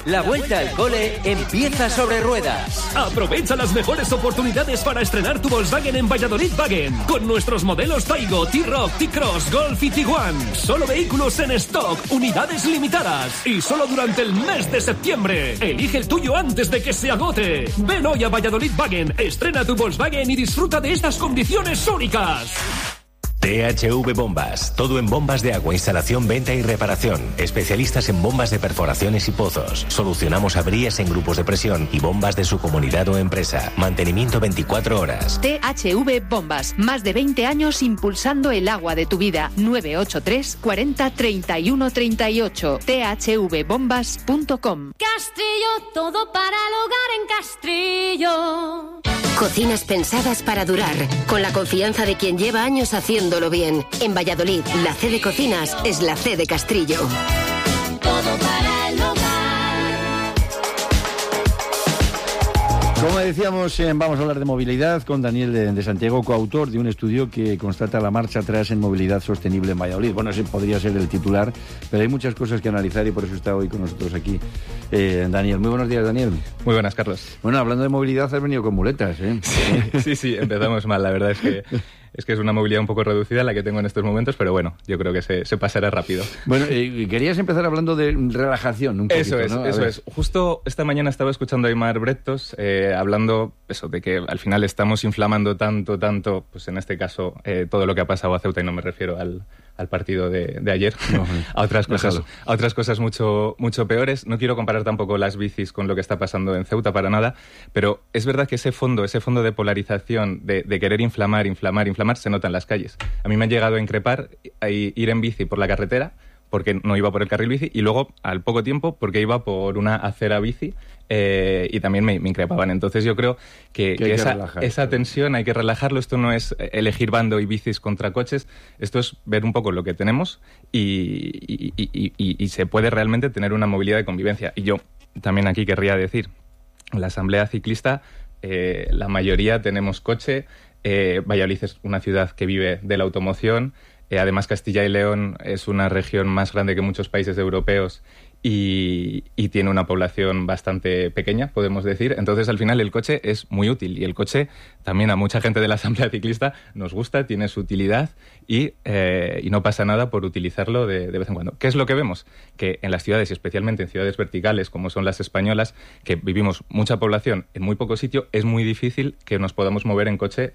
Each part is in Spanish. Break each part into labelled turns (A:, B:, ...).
A: La vuelta al cole empieza sobre ruedas.
B: Aprovecha las mejores oportunidades para estrenar tu Volkswagen en Valladolid Wagen. Con nuestros modelos Taigo, T-Roc, T-Cross, Golf y Tiguan. Solo vehículos en stock, unidades limitadas. Y solo durante el mes de septiembre. Elige el tuyo antes de que se agote. Ven hoy a Valladolid Wagen, estrena tu Volkswagen y disfruta de estas condiciones únicas.
C: THV Bombas, todo en bombas de agua, instalación, venta y reparación. Especialistas en bombas de perforaciones y pozos. Solucionamos averías en grupos de presión y bombas de su comunidad o empresa. Mantenimiento 24 horas.
D: THV Bombas, más de 20 años impulsando el agua de tu vida. 983 40 31 38. thvbombas.com.
E: Castrillo, todo para el hogar en Castrillo.
F: Cocinas pensadas para durar, con la confianza de quien lleva años haciéndolo bien. En Valladolid, la C de Cocinas es la C de Castrillo.
E: Todo para el hogar.
G: Como decíamos, vamos a hablar de movilidad con Daniel de Santiago, coautor de un estudio que constata la marcha atrás en movilidad sostenible en Valladolid. Bueno, ese podría ser el titular, pero hay muchas cosas que analizar y por eso está hoy con nosotros aquí Daniel. Muy buenos días, Daniel.
H: Muy buenas, Carlos.
G: Bueno, hablando de movilidad, has venido con muletas, ¿eh?
H: Sí, empezamos mal. La verdad es que es una movilidad un poco reducida la que tengo en estos momentos, pero bueno, yo creo que se pasará rápido.
G: Bueno, querías empezar hablando de relajación un poquito, ¿no?
H: Eso es. Justo esta mañana estaba escuchando a Aimar Bretos hablando eso de que al final estamos inflamando tanto, pues en este caso todo lo que ha pasado a Ceuta, y no me refiero al partido de ayer, no, a otras cosas mucho peores. No quiero comparar tampoco las bicis con lo que está pasando en Ceuta para nada, pero es verdad que ese fondo de polarización, de querer inflamar, se nota en las calles. A mí me han llegado a increpar ir en bici por la carretera porque no iba por el carril bici, y luego al poco tiempo porque iba por una acera bici y también me increpaban. Entonces yo creo que esa tensión hay que relajarlo. Esto no es elegir bando y bicis contra coches, esto es ver un poco lo que tenemos y se puede realmente tener una movilidad de convivencia. Y yo también aquí querría decir, en la asamblea ciclista la mayoría tenemos coche. Valladolid es una ciudad que vive de la automoción. Además, Castilla y León es una región más grande que muchos países europeos y tiene una población bastante pequeña, podemos decir. Entonces, al final, el coche es muy útil. Y el coche, también a mucha gente de la asamblea ciclista nos gusta, tiene su utilidad y no pasa nada por utilizarlo de vez en cuando. ¿Qué es lo que vemos? Que en las ciudades, y especialmente en ciudades verticales, como son las españolas, que vivimos mucha población en muy poco sitio, es muy difícil que nos podamos mover en coche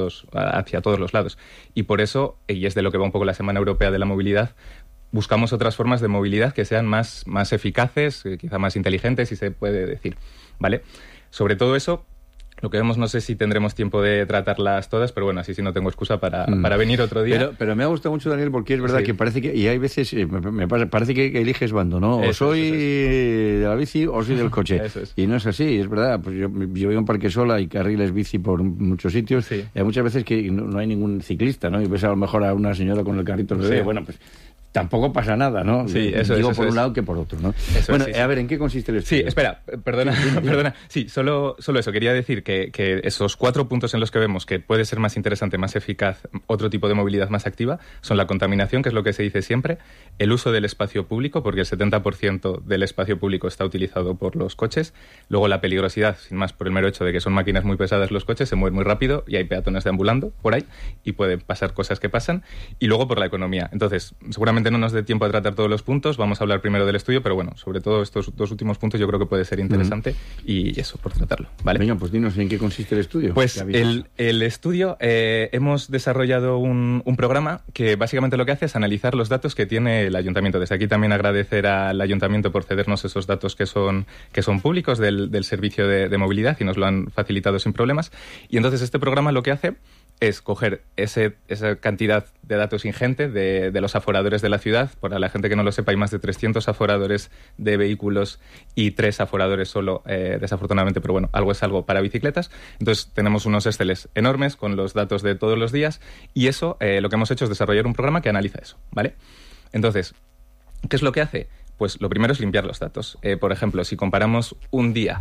H: hacia todos los lados. Y por eso, y es de lo que va un poco la Semana Europea de la Movilidad, buscamos otras formas de movilidad que sean más eficaces, quizá más inteligentes, si se puede decir, ¿vale? Sobre todo eso, lo que vemos, no sé si tendremos tiempo de tratarlas todas, pero bueno, así sí no tengo excusa para venir otro día.
G: Pero me ha gustado mucho, Daniel, porque es verdad que parece que, y hay veces, parece que eliges bando, ¿no? O soy de la bici o soy del coche.
H: Eso es.
G: Y no es así, es verdad. Pues yo vivo en Parque Sola y carriles bici por muchos sitios.
H: Sí.
G: Y hay muchas veces que no hay ningún ciclista, ¿no? Y ves a lo mejor a una señora con el carrito al bebé. Bueno, pues tampoco pasa nada, ¿no?
H: Sí, eso
G: Digo
H: es,
G: por un lado que por otro, ¿no?
H: Eso
G: sí. A ver, ¿en qué consiste el estudio?
H: Sí, espera, perdona. Sí, solo eso. Quería decir que esos 4 puntos en los que vemos que puede ser más interesante, más eficaz, otro tipo de movilidad más activa, son la contaminación, que es lo que se dice siempre, el uso del espacio público, porque el 70% del espacio público está utilizado por los coches, luego la peligrosidad, sin más, por el mero hecho de que son máquinas muy pesadas los coches, se mueven muy rápido y hay peatones deambulando por ahí y pueden pasar cosas que pasan, y luego por la economía. Entonces, seguramente no nos dé tiempo a tratar todos los puntos, vamos a hablar primero del estudio, pero bueno, sobre todo estos 2 últimos puntos yo creo que puede ser interesante y eso, por tratarlo, ¿vale?
G: Venga, pues dinos en qué consiste el estudio.
H: Pues el estudio, hemos desarrollado un programa que básicamente lo que hace es analizar los datos que tiene el ayuntamiento. Desde aquí también agradecer al ayuntamiento por cedernos esos datos que son públicos del servicio de movilidad y nos lo han facilitado sin problemas. Y entonces este programa lo que hace es coger esa cantidad de datos ingente de los aforadores de la ciudad. Para la gente que no lo sepa, hay más de 300 aforadores de vehículos y 3 aforadores solo, desafortunadamente, pero bueno, algo es algo para bicicletas. Entonces tenemos unos Exceles enormes con los datos de todos los días y eso, lo que hemos hecho es desarrollar un programa que analiza eso, ¿vale? Entonces, ¿qué es lo que hace? Pues lo primero es limpiar los datos. Por ejemplo, si comparamos un día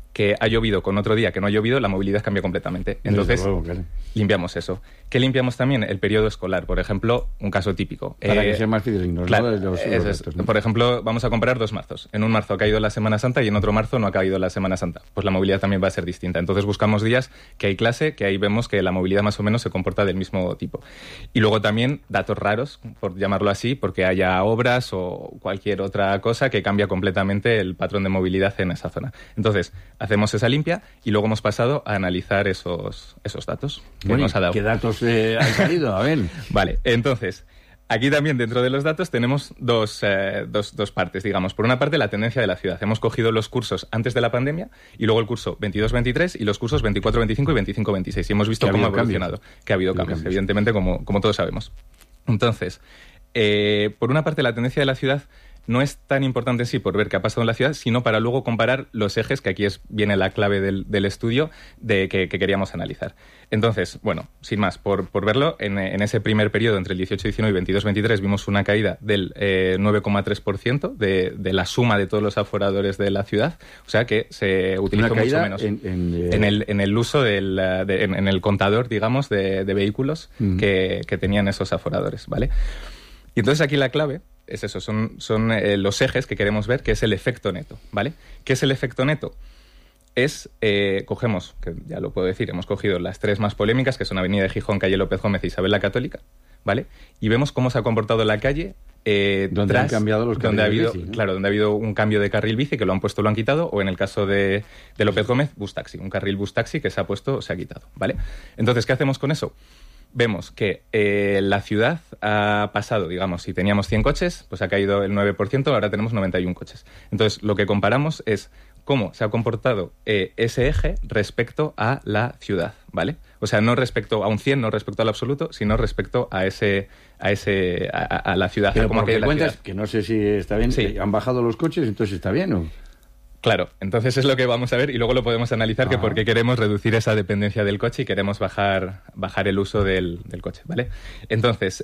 H: que ha llovido con otro día que no ha llovido, la movilidad cambia completamente. Entonces, limpiamos eso. ¿Qué limpiamos también? El periodo escolar. Por ejemplo, un caso típico.
G: Para que sea más fidedigno.
H: Claro,
G: ¿no? Los restos, ¿no?
H: Por ejemplo, vamos a comparar 2 marzos. En un marzo ha caído la Semana Santa y en otro marzo no ha caído la Semana Santa. Pues la movilidad también va a ser distinta. Entonces buscamos días que hay clase, que ahí vemos que la movilidad más o menos se comporta del mismo tipo. Y luego también datos raros, por llamarlo así, porque haya obras o cualquier otra cosa que cambia completamente el patrón de movilidad en esa zona. Entonces, hacemos esa limpia y luego hemos pasado a analizar esos datos que nos ha dado.
G: ¿Qué datos han salido? A ver.
H: Vale, entonces, aquí también dentro de los datos tenemos dos partes, digamos. Por una parte, la tendencia de la ciudad. Hemos cogido los cursos antes de la pandemia y luego el curso 22-23 y los cursos 24-25 y 25-26. Y hemos visto cómo ha evolucionado. Que ha habido cambios, evidentemente, como todos sabemos. Entonces, por una parte, la tendencia de la ciudad no es tan importante en sí por ver qué ha pasado en la ciudad, sino para luego comparar los ejes, que aquí viene la clave del estudio que queríamos analizar. Entonces, bueno, sin más, por verlo, en ese primer periodo, entre el 18-19 y 22-23, vimos una caída del 9,3% de la suma de todos los aforadores de la ciudad, o sea que se utilizó mucho menos. En el uso en el contador, digamos, de vehículos que tenían esos aforadores, ¿vale? Y entonces aquí la clave es eso, son los ejes que queremos ver, que es el efecto neto, ¿vale? ¿Qué es el efecto neto? Cogemos, que ya lo puedo decir, hemos cogido las 3 más polémicas, que son Avenida de Gijón, Calle López Gómez e Isabel la Católica, ¿vale? Y vemos cómo se ha comportado la calle
G: donde han cambiado los carriles bici, ¿no?
H: Claro, donde ha habido un cambio de carril bici, que lo han puesto, lo han quitado, o en el caso de López Gómez, bus taxi, un carril bus taxi que se ha puesto, se ha quitado, ¿vale? Entonces, ¿qué hacemos con eso? Vemos que la ciudad ha pasado, digamos, si teníamos 100 coches, pues ha caído el 9%, ahora tenemos 91 coches. Entonces, lo que comparamos es cómo se ha comportado ese eje respecto a la ciudad, ¿vale? O sea, no respecto a un 100, no respecto al absoluto, sino respecto a la ciudad.
G: Pero como que cuentas, que no sé si está bien, sí. Han bajado los coches, entonces está bien, ¿o...?
H: Claro, entonces es lo que vamos a ver y luego lo podemos analizar, que por qué queremos reducir esa dependencia del coche y queremos bajar el uso del coche, ¿vale? Entonces,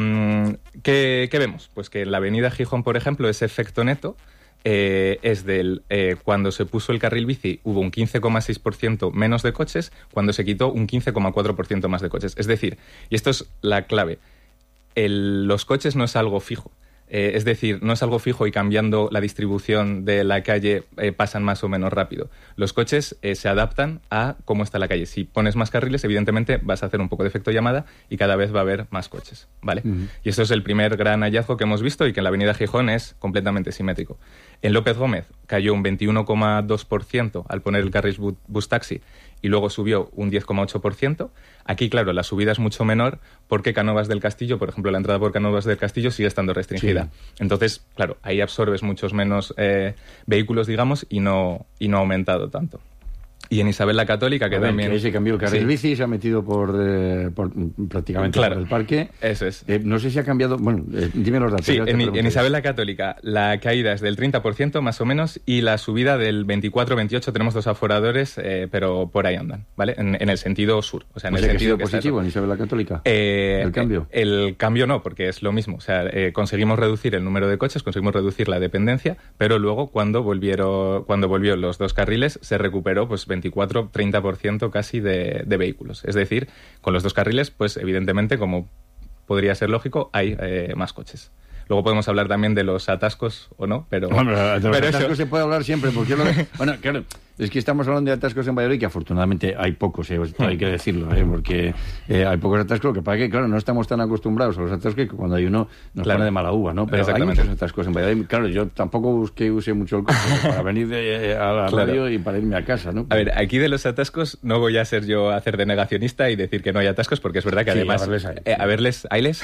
H: ¿qué vemos? Pues que en la avenida Gijón, por ejemplo, ese efecto neto es cuando se puso el carril bici hubo un 15,6% menos de coches, cuando se quitó un 15,4% más de coches. Es decir, y esto es la clave, los coches no es algo fijo. Es decir, no es algo fijo y cambiando la distribución de la calle pasan más o menos rápido. Los coches se adaptan a cómo está la calle. Si pones más carriles, evidentemente vas a hacer un poco de efecto llamada y cada vez va a haber más coches, ¿vale? Y esto es el primer gran hallazgo que hemos visto y que en la avenida Gijón es completamente simétrico. En López Gómez cayó un 21,2% al poner el carril bus taxi y luego subió un 10,8%. Aquí, claro, la subida es mucho menor porque Cánovas del Castillo, por ejemplo, la entrada por Cánovas del Castillo sigue estando restringida. Sí. Entonces, claro, ahí absorbes muchos menos vehículos, digamos, y no ha aumentado tanto. Y en Isabel la Católica, que también...
G: Que ahí se cambió el carril bici, se ha metido por prácticamente por el parque.
H: Eso es.
G: No sé si ha cambiado... Bueno, dime los datos.
H: Sí, en Isabel la Católica la caída es del 30% más o menos y la subida del 24-28, tenemos 2 aforadores, pero por ahí andan, ¿vale? En el sentido sur. O sea, en el sentido
G: que positivo en Isabel la Católica. ¿El cambio?
H: El cambio no, porque es lo mismo. O sea, conseguimos reducir el número de coches, conseguimos reducir la dependencia, pero luego cuando volvió los 2 carriles se recuperó pues 24-30% casi de vehículos. Es decir, con los 2 carriles, pues evidentemente, como podría ser lógico, hay más coches. Luego podemos hablar también de los atascos o no, pero...
G: Bueno, de los atascos se puede hablar siempre, porque bueno, claro, es que estamos hablando de atascos en Valladolid, que afortunadamente hay pocos, hay que decirlo, porque hay pocos atascos, lo que pasa que, claro, no estamos tan acostumbrados a los atascos que cuando hay uno nos pone de mala uva, ¿no? Pero hay muchos atascos en Valladolid. Claro, yo tampoco use mucho el coche para venir a la radio y para irme a casa, ¿no?
H: A ver, aquí de los atascos no voy a ser yo a hacer de negacionista y decir que no hay atascos, porque es verdad que además... hayles.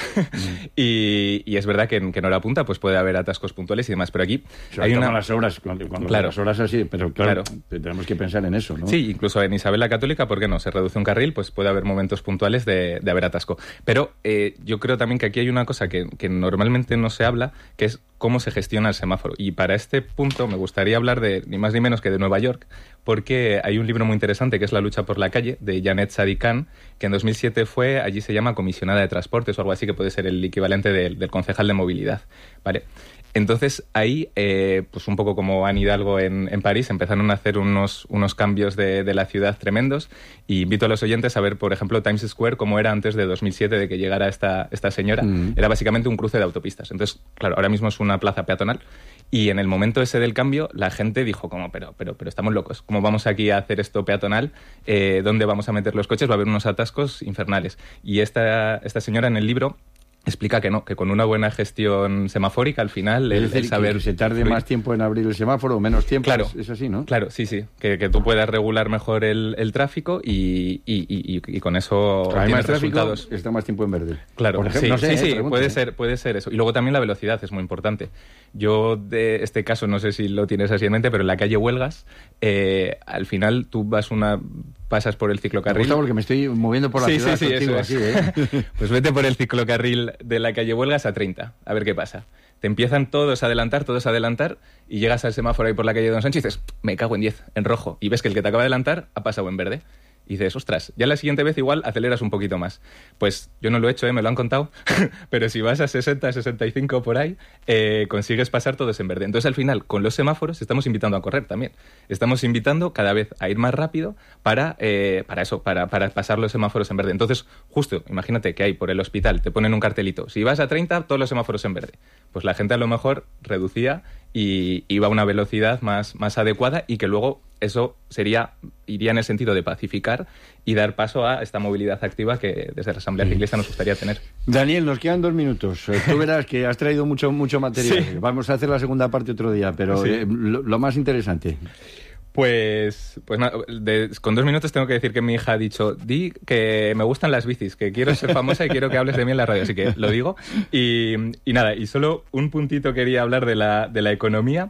H: Y es verdad que en hora punta pues puede haber atascos puntuales y demás, pero aquí
G: hay las obras, cuando las obras así, pero claro, tenemos que pensar en eso, ¿no?
H: Sí, incluso en Isabel la Católica, ¿por qué no? Se reduce un carril, pues puede haber momentos puntuales de haber atasco. Pero yo creo también que aquí hay una cosa que normalmente no se habla, que es cómo se gestiona el semáforo. Y para este punto me gustaría hablar de ni más ni menos que de Nueva York, porque hay un libro muy interesante que es La lucha por la calle, de Janet Sadikan, que en 2007 allí se llama comisionada de transportes o algo así, que puede ser el equivalente del concejal de movilidad, ¿vale? Entonces ahí, pues un poco como Anne Hidalgo en París, empezaron a hacer unos cambios de la ciudad tremendos, y invito a los oyentes a ver, por ejemplo, Times Square, como era antes de 2007, de que llegara esta señora. Era básicamente un cruce de autopistas. Entonces, claro, ahora mismo es una plaza peatonal, y en el momento ese del cambio, la gente dijo como, pero estamos locos, ¿cómo vamos aquí a hacer esto peatonal? ¿Dónde vamos a meter los coches? Va a haber unos atascos infernales. Y esta señora en el libro explica que no, que con una buena gestión semafórica, al final,
G: es decir,
H: el saber...
G: que se tarde más tiempo en abrir el semáforo o menos tiempo,
H: claro,
G: es así, ¿no?
H: Claro, sí, que tú puedas regular mejor el tráfico y con eso tienes resultados.
G: Está más tiempo en verde.
H: Claro,
G: por ejemplo,
H: sí, puede ser eso. Y luego también la velocidad es muy importante. Yo, de este caso, no sé si lo tienes así en mente, pero en la calle Huelgas, al final tú pasas por el ciclocarril.
G: Me gusta porque me estoy moviendo por la ciudad contigo, así,
H: Pues vete por el ciclocarril de la calle Huelgas a 30, a ver qué pasa. Te empiezan todos a adelantar, y llegas al semáforo ahí por la calle Don Sancho y dices, me cago en 10, en rojo. Y ves que el que te acaba de adelantar ha pasado en verde. Y dices, ostras, ya la siguiente vez igual aceleras un poquito más. Pues yo no lo he hecho, me lo han contado, pero si vas a 60, 65 por ahí, consigues pasar todos en verde. Entonces, al final, con los semáforos estamos invitando a correr también. Estamos invitando cada vez a ir más rápido para pasar los semáforos en verde. Entonces, justo, imagínate que hay por el hospital, te ponen un cartelito, si vas a 30, todos los semáforos en verde. Pues la gente a lo mejor reducía y iba a una velocidad más adecuada, y que luego eso iría en el sentido de pacificar y dar paso a esta movilidad activa que desde la Asamblea Ciclista nos gustaría tener.
G: Daniel, nos quedan 2 minutos. Tú verás que has traído mucho material. Sí. Vamos a hacer la segunda parte otro día, pero lo más interesante.
H: Pues nada, con 2 minutos tengo que decir que mi hija ha dicho, di que me gustan las bicis, que quiero ser famosa y quiero que hables de mí en la radio, así que lo digo. Y nada, y solo un puntito quería hablar de la economía.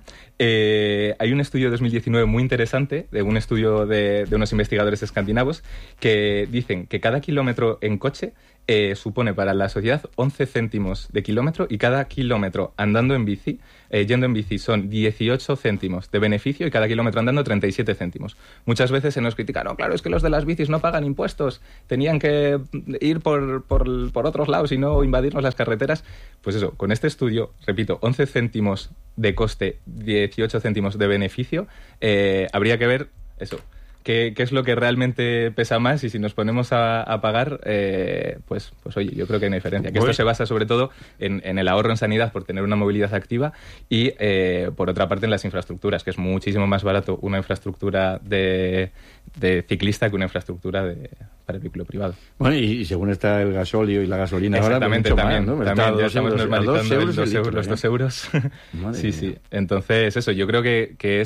H: Hay un estudio de 2019 muy interesante, de un estudio de unos investigadores escandinavos, que dicen que cada kilómetro en coche supone para la sociedad 11 céntimos de kilómetro, y cada kilómetro andando en bici, yendo en bici, son 18 céntimos de beneficio, y cada kilómetro andando 37 céntimos. Muchas veces se nos critica, no, claro, es que los de las bicis no pagan impuestos, tenían que ir por otros lados y no invadirnos las carreteras. Pues eso, con este estudio, repito, 11 céntimos de coste, 18 céntimos de beneficio, habría que ver eso. ¿Qué es lo que realmente pesa más? Y si nos ponemos a pagar, pues oye, yo creo que hay una diferencia. Que esto se basa sobre todo en el ahorro en sanidad por tener una movilidad activa, y por otra parte en las infraestructuras, que es muchísimo más barato una infraestructura de ciclista que una infractura para el vehículo privado.
G: Bueno, y según está el gasóleo y la gasolina ahora,
H: exactamente,
G: mucho
H: también,
G: más, ¿no?
H: También ya estamos normalizando los 2 euros.
G: Madre mía.
H: Sí. Entonces, eso, yo creo que es